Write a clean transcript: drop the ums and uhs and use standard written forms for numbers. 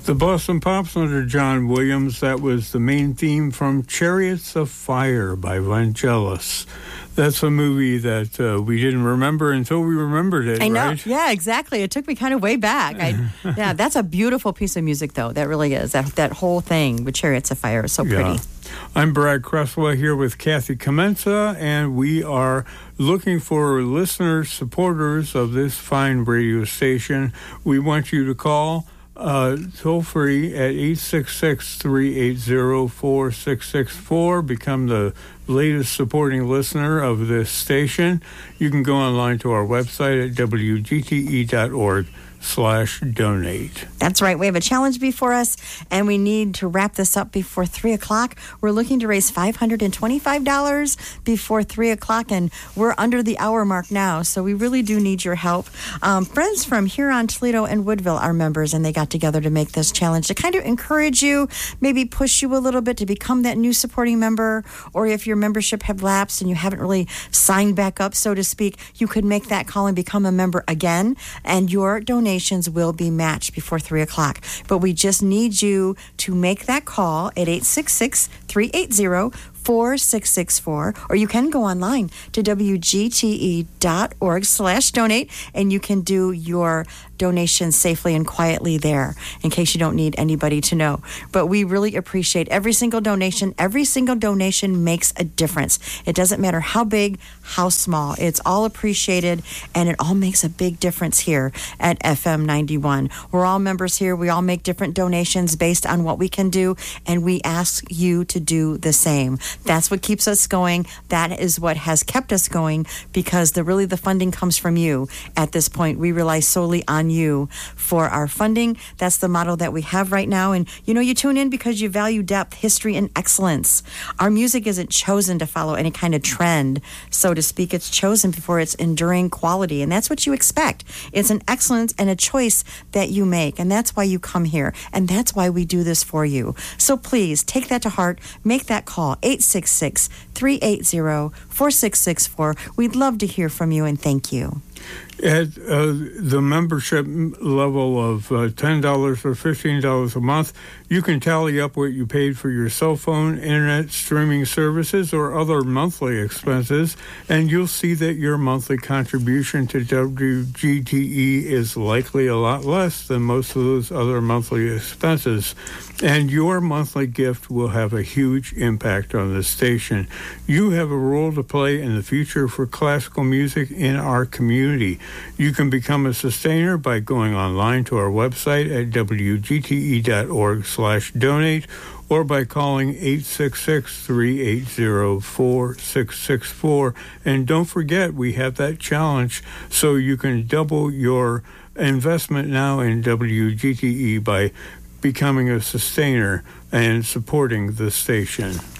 The Boston Pops under John Williams. That was the main theme from Chariots of Fire by Vangelis. That's a movie that we didn't remember until we remembered it, I know. right? Yeah, exactly. It took me kind of way back. Yeah, that's a beautiful piece of music, though. That really is. That whole thing with Chariots of Fire is so pretty. Yeah. I'm Brad Cresswell here with Kathy Comenza, and we are looking for listeners, supporters of this fine radio station. We want you to call toll free at 866-380-4664. Become the latest supporting listener of this station. You can go online to our website at wgte.org/donate. That's right. We have a challenge before us, and we need to wrap this up before 3 o'clock. We're looking to raise $525 before 3 o'clock, and we're under the hour mark now, so we really do need your help. Friends from Huron, Toledo, and Woodville are members, and they got together to make this challenge to kind of encourage you, maybe push you a little bit to become that new supporting member, or if your membership have lapsed and you haven't really signed back up, so to speak, you could make that call and become a member again, and your donations will be matched before 3 o'clock. But we just need you to make that call at 866-380-4664, or you can go online to wgte.org/donate, and you can do your donation safely and quietly there in case you don't need anybody to know. But we really appreciate every single donation. Every single donation makes a difference. It doesn't matter how big, how small. It's all appreciated, and it all makes a big difference here at FM 91. We're all members here. We all make different donations based on what we can do, and we ask you to do the same. That's what keeps us going. That is what has kept us going, because the funding comes from you. At this point, we rely solely on you for our funding. That's the model that we have right now. And you tune in because you value depth, history, and excellence. Our music isn't chosen to follow any kind of trend, so to speak. It's chosen for its enduring quality, and that's what you expect. It's an excellence and a choice that you make, and that's why you come here, and that's why we do this for you. So please take that to heart. Make that call, 866-380-4664. We'd love to hear from you, and thank you. At the membership level of $10 or $15 a month, you can tally up what you paid for your cell phone, internet, streaming services, or other monthly expenses, and you'll see that your monthly contribution to WGTE is likely a lot less than most of those other monthly expenses. And your monthly gift will have a huge impact on the station. You have a role to play in the future for classical music in our community. You can become a sustainer by going online to our website at wgte.org/donate, or by calling 866-380-4664. And don't forget, we have that challenge, so you can double your investment now in WGTE by becoming a sustainer and supporting the station.